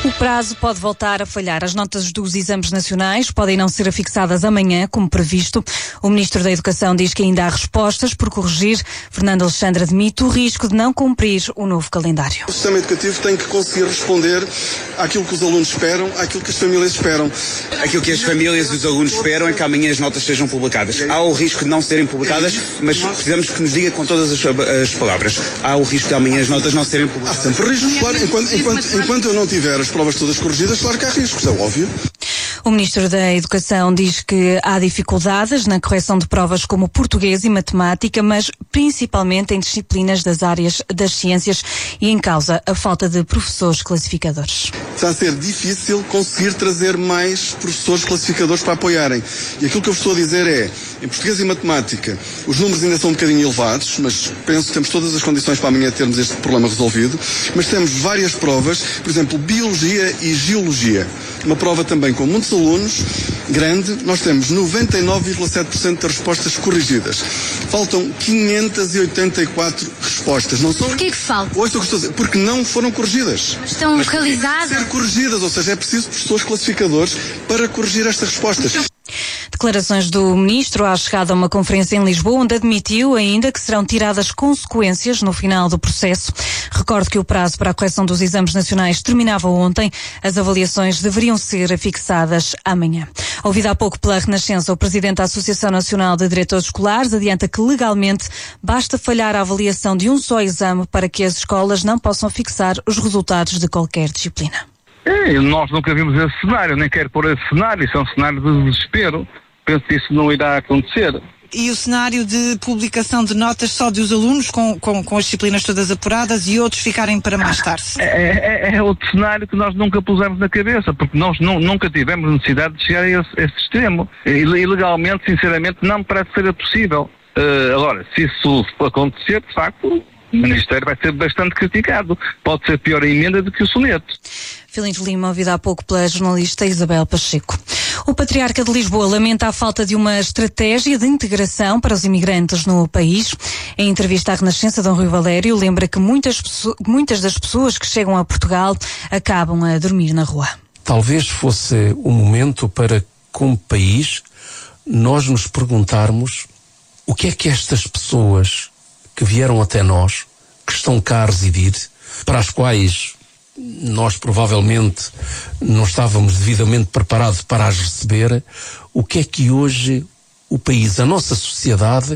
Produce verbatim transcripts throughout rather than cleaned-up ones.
O prazo pode voltar a falhar. As notas dos exames nacionais podem não ser afixadas amanhã, como previsto. O Ministro da Educação diz que ainda há respostas por corrigir. Fernando Alexandre admite o risco de não cumprir o novo calendário. O sistema educativo tem que conseguir responder àquilo que os alunos esperam, àquilo que as famílias esperam. Aquilo que as famílias e os alunos esperam é que amanhã as notas sejam publicadas. Há o risco de não serem publicadas, mas precisamos que nos diga com todas as, as palavras. Há o risco de amanhã as notas não serem publicadas. Há sempre risco, claro. Enquanto, enquanto, enquanto eu não tiver as provas todas corrigidas, claro que há riscos, é óbvio. O Ministro da Educação diz que há dificuldades na correção de provas como português e matemática, mas principalmente em disciplinas das áreas das ciências e em causa a falta de professores classificadores. Está a ser difícil conseguir trazer mais professores classificadores para apoiarem. E aquilo que eu vos estou a dizer é, em português e matemática, os números ainda são um bocadinho elevados, mas penso que temos todas as condições para amanhã termos este problema resolvido. Mas temos várias provas, por exemplo, biologia e geologia. Uma prova também com muitos alunos, grande, nós temos noventa e nove vírgula sete por cento das respostas corrigidas. Faltam quinhentas e oitenta e quatro respostas. Não são... Porquê que falta? Ouça o que estou a dizer, porque não foram corrigidas. Estão localizadas? Ser corrigidas, ou seja, é preciso professores classificadores para corrigir estas respostas. Declarações do Ministro à chegada a uma conferência em Lisboa, onde admitiu ainda que serão tiradas consequências no final do processo. Recordo que o prazo para a correção dos exames nacionais terminava ontem. As avaliações deveriam ser fixadas amanhã. Ouvido há pouco pela Renascença, o Presidente da Associação Nacional de Diretores Escolares adianta que legalmente basta falhar a avaliação de um só exame para que as escolas não possam fixar os resultados de qualquer disciplina. É, nós nunca vimos esse cenário, nem quero pôr esse cenário, isso é um cenário de desespero. Penso que isso não irá acontecer. E o cenário de publicação de notas só dos alunos com, com, com as disciplinas todas apuradas e outros ficarem para mais tarde? É, é, é outro cenário que nós nunca pusemos na cabeça, porque nós nu, nunca tivemos necessidade de chegar a esse, esse extremo. E, e legalmente, sinceramente, não me parece ser possível. Uh, agora, se isso acontecer, de facto, o Ministério vai ser bastante criticado. Pode ser pior a emenda do que o soneto. Filins Lima, ouvido há pouco pela jornalista Isabel Pacheco. O Patriarca de Lisboa lamenta a falta de uma estratégia de integração para os imigrantes no país. Em entrevista à Renascença, Dom Rui Valério lembra que muitas, muitas das pessoas que chegam a Portugal acabam a dormir na rua. Talvez fosse o momento para, como país, nós nos perguntarmos o que é que estas pessoas que vieram até nós, que estão cá a residir, para as quais nós provavelmente não estávamos devidamente preparados para as receber, o que é que hoje o país, a nossa sociedade,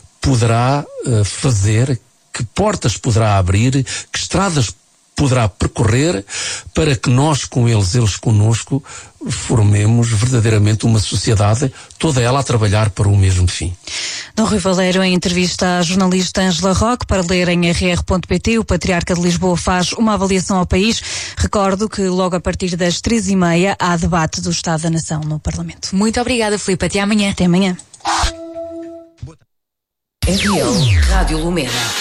poderá uh, fazer, que portas poderá abrir, que estradas poderá percorrer para que nós com eles, eles conosco, formemos verdadeiramente uma sociedade, toda ela a trabalhar para o mesmo fim. Dom Rui Valério, em entrevista à jornalista Ângela Roque, para ler em r r ponto p t, o Patriarca de Lisboa faz uma avaliação ao país. Recordo que logo a partir das três e meia há debate do Estado da Nação no Parlamento. Muito obrigada, Filipe. Até amanhã. Até amanhã. R L Rádio Lumena.